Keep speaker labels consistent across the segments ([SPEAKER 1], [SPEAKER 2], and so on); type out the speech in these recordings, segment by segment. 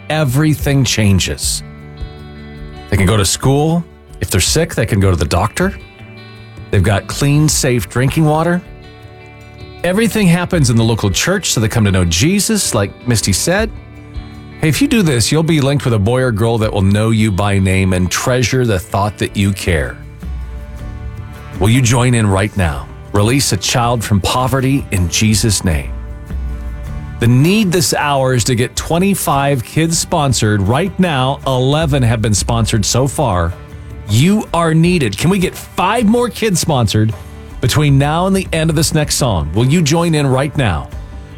[SPEAKER 1] everything changes. They can go to school. If they're sick, they can go to the doctor. They've got clean, safe drinking water. Everything happens in the local church, so they come to know Jesus, like Misty said. Hey, if you do this, you'll be linked with a boy or girl that will know you by name and treasure the thought that you care. Will you join in right now? Release a child from poverty in Jesus' name. The need this hour is to get 25 kids sponsored. Right now, 11 have been sponsored so far. You are needed. Can we get 5 more kids sponsored between now and the end of this next song? Will you join in right now?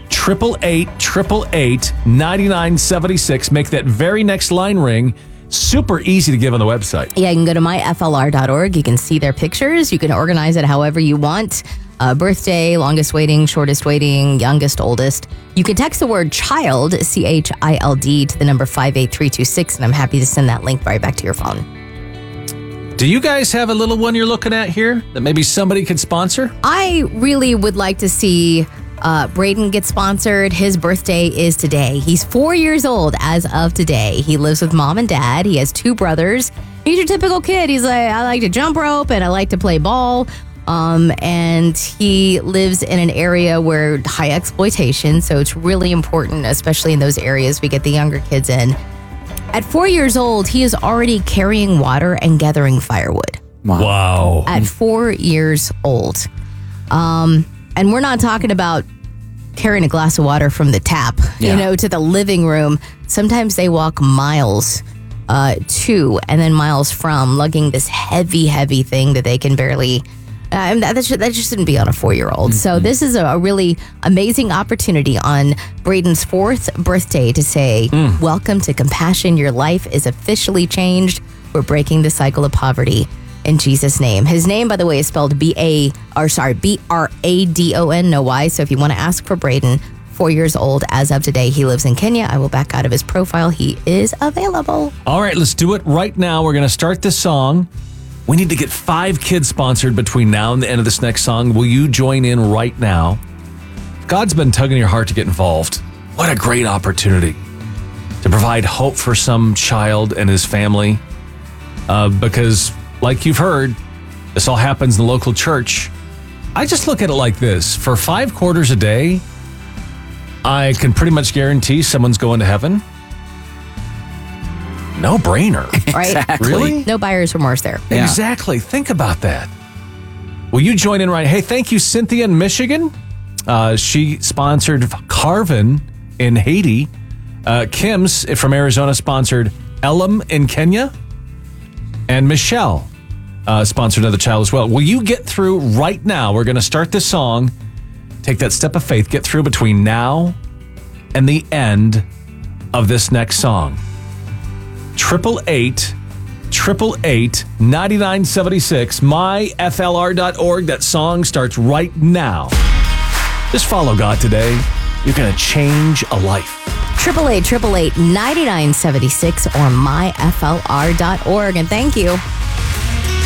[SPEAKER 1] 888-888-9976. Make that very next line ring. Super easy to give on the website.
[SPEAKER 2] Yeah, you can go to myflr.org. You can see their pictures. You can organize it however you want. Birthday, longest waiting, shortest waiting, youngest, oldest. You can text the word child, CHILD, to the number 58326, and I'm happy to send that link right back to your phone.
[SPEAKER 1] Do you guys have a little one you're looking at here that maybe somebody could sponsor?
[SPEAKER 2] I really would like to see Braden get sponsored. His birthday is today. He's 4 years old as of today. He lives with mom and dad. He has 2 brothers. He's your typical kid. He's like, I like to jump rope and I like to play ball. And he lives in an area where high exploitation. So it's really important, especially in those areas we get the younger kids in. At 4 years old, he is already carrying water and gathering firewood.
[SPEAKER 1] Wow.
[SPEAKER 2] At 4 years old. And we're not talking about carrying a glass of water from the tap, to the living room. Sometimes they walk miles to and then miles from, lugging this heavy, heavy thing that they can barely... that just shouldn't be on a 4-year-old. Mm-hmm. So this is a really amazing opportunity on Braden's 4th birthday to say, welcome to Compassion. Your life is officially changed. We're breaking the cycle of poverty in Jesus' name. His name, by the way, is spelled B-R-A-D-O-N, no Y. So if you want to ask for Braden, 4 years old as of today. He lives in Kenya. I will back out of his profile. He is available.
[SPEAKER 1] All right, let's do it right now. We're going to start this song. We need to get 5 kids sponsored between now and the end of this next song. Will you join in right now? God's been tugging your heart to get involved. What a great opportunity to provide hope for some child and his family. Because, like you've heard, this all happens in the local church. I just look at it like this. For 5 quarters a day, I can pretty much guarantee someone's going to heaven. No brainer.
[SPEAKER 2] Right?
[SPEAKER 3] Exactly.
[SPEAKER 1] Really?
[SPEAKER 2] No buyer's remorse there.
[SPEAKER 3] Yeah.
[SPEAKER 1] Exactly. Think about that. Will you join in right? Hey, thank you, Cynthia in Michigan. She sponsored Carvin in Haiti. Kim's from Arizona sponsored Elam in Kenya. And Michelle sponsored another child as well. Will you get through right now? We're going to start this song. Take that step of faith. Get through between now and the end of this next song. 888-888-9976. myflr.org. That song starts right now. Just follow God today. You're going to change a life.
[SPEAKER 2] 888-888-9976 or myflr.org. And thank you.